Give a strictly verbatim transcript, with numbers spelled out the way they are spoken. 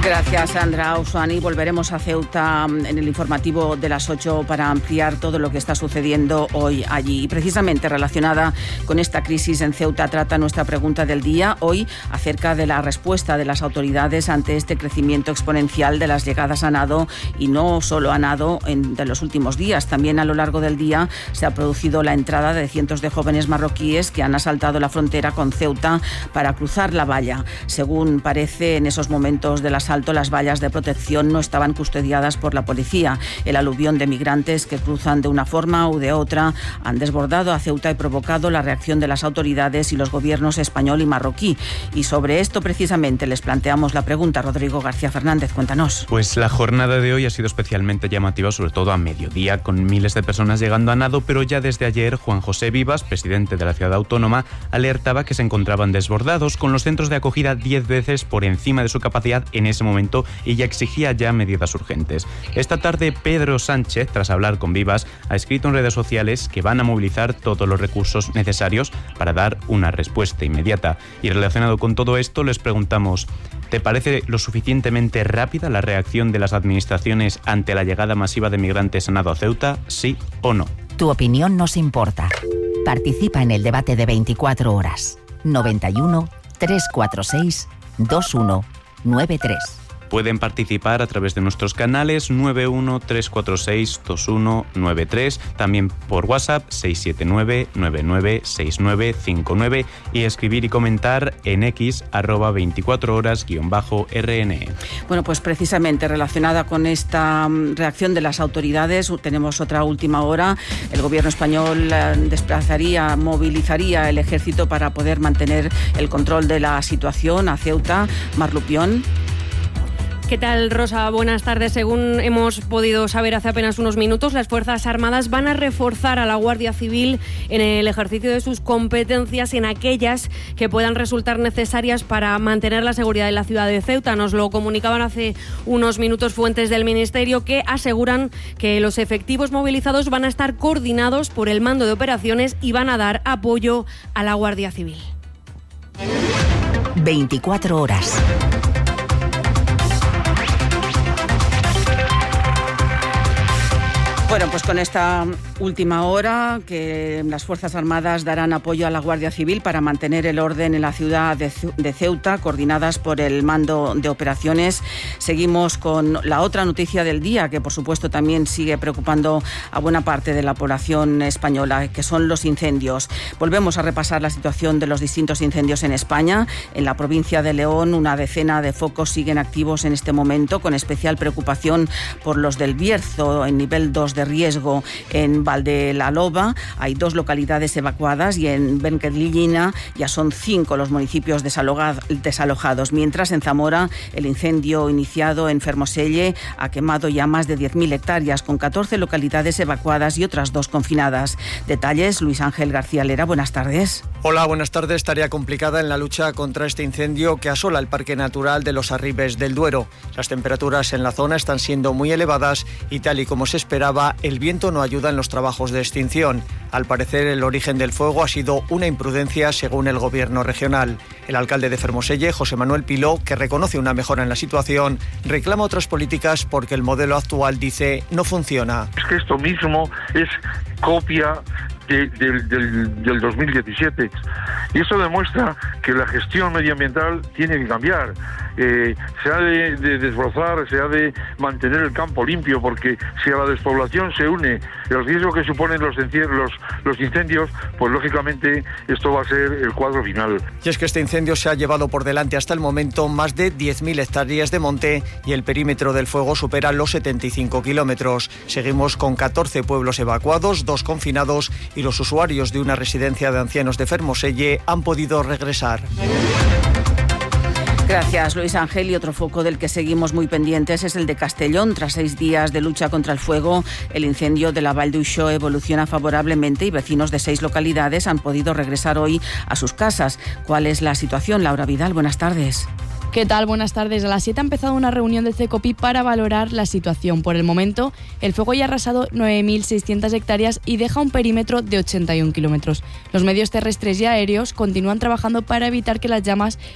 Gracias, Sandra Ushuani. Volveremos a Ceuta en el informativo de las ocho para ampliar todo lo que está sucediendo hoy allí. Y precisamente relacionada con esta crisis en Ceuta trata nuestra pregunta del día hoy acerca de la respuesta de las autoridades ante este crecimiento exponencial de las llegadas a nado, y no solo a nado en de los últimos días. También a lo largo del día se ha producido la entrada de cientos de jóvenes marroquíes que han asaltado la frontera con Ceuta para cruzar la valla. Según parece, en esos momentos del asalto, las vallas de protección no estaban custodiadas por la policía. El aluvión de migrantes que cruzan de una forma u de otra han desbordado a Ceuta y provocado la reacción de las autoridades y los gobiernos español y marroquí. Y sobre esto precisamente les planteamos la pregunta. Rodrigo García Fernández, cuéntanos. Pues la jornada de hoy ha sido especialmente llamativa, sobre todo a mediodía, con miles de personas llegando a nado, pero ya desde ayer Juan José Vivas, presidente de la ciudad autónoma, alertaba que se encontraban desbordados, con los centros de acogida diez veces por encima de su capacidad en ese momento, y ya exigía ya medidas urgentes. Esta tarde Pedro Sánchez, tras hablar con Vivas, ha escrito en redes sociales que van a movilizar todos los recursos necesarios para dar una respuesta inmediata. Y relacionado con todo esto les preguntamos: ¿te parece lo suficientemente rápida la reacción de las administraciones ante la llegada masiva de migrantes a nado a Ceuta? ¿Sí o no? Tu opinión nos importa. Participa en el debate de veinticuatro horas. noventa y uno, trescientos cuarenta y seis, veintiuno noventa y tres. Pueden participar a través de nuestros canales nueve uno tres cuatro seis dos uno nueve tres, también por WhatsApp seis siete nueve nueve nueve seis nueve cinco nueve, y escribir y comentar en X arroba veinticuatro horas guión bajo R N E. Bueno, pues precisamente relacionada con esta reacción de las autoridades, tenemos otra última hora. El gobierno español desplazaría, movilizaría el ejército para poder mantener el control de la situación a Ceuta. Mar Lupión. ¿Qué tal, Rosa? Buenas tardes. Según hemos podido saber hace apenas unos minutos, las Fuerzas Armadas van a reforzar a la Guardia Civil en el ejercicio de sus competencias en aquellas que puedan resultar necesarias para mantener la seguridad de la ciudad de Ceuta. Nos lo comunicaban hace unos minutos fuentes del Ministerio, que aseguran que los efectivos movilizados van a estar coordinados por el Mando de Operaciones y van a dar apoyo a la Guardia Civil. veinticuatro horas. Bueno, pues con esta última hora, que las Fuerzas Armadas darán apoyo a la Guardia Civil para mantener el orden en la ciudad de Ceuta, coordinadas por el Mando de Operaciones. Seguimos con la otra noticia del día, que por supuesto también sigue preocupando a buena parte de la población española, que son los incendios. Volvemos a repasar la situación de los distintos incendios en España. En la provincia de León, una decena de focos siguen activos en este momento, con especial preocupación por los del Bierzo, en nivel dos de riesgo. En Valdeloba hay dos localidades evacuadas, y en Benquedillina ya son cinco los municipios desalojados, mientras en Zamora el incendio iniciado en Fermoselle ha quemado ya más de diez mil hectáreas, con catorce localidades evacuadas y otras dos confinadas. Detalles, Luis Ángel García Lera, buenas tardes. Hola, buenas tardes. Tarea complicada en la lucha contra este incendio que asola el Parque Natural de los Arribes del Duero. Las temperaturas en la zona están siendo muy elevadas y, tal y como se esperaba, el viento no ayuda en los trabajos de extinción. Al parecer, el origen del fuego ha sido una imprudencia, según el gobierno regional. El alcalde de Fermoselle, José Manuel Piló, que reconoce una mejora en la situación, reclama otras políticas porque el modelo actual, dice, no funciona. Es que esto mismo es copia de, de, del, del dos mil diecisiete, y eso demuestra que la gestión medioambiental tiene que cambiar. Eh, se ha de, de desbrozar, se ha de mantener el campo limpio, porque si a la despoblación se une el riesgo que suponen los, los, los incendios, pues lógicamente esto va a ser el cuadro final. Y es que este incendio se ha llevado por delante hasta el momento más de diez mil hectáreas de monte, y el perímetro del fuego supera los setenta y cinco kilómetros. Seguimos con catorce pueblos evacuados, dos confinados, y los usuarios de una residencia de ancianos de Fermoselle han podido regresar. Gracias, Luis Ángel. Y otro foco del que seguimos muy pendientes es el de Castellón. Tras seis días de lucha contra el fuego, el incendio de la Vall d'Uixó evoluciona favorablemente y vecinos de seis localidades han podido regresar hoy a sus casas. ¿Cuál es la situación? Laura Vidal, buenas tardes. ¿Qué tal? Buenas tardes. A las siete ha empezado una reunión del CECOPI para valorar la situación. Por el momento, el fuego ya ha arrasado nueve mil seiscientas hectáreas y deja un perímetro de ochenta y un kilómetros. Los medios terrestres y aéreos continúan trabajando para evitar que las llamas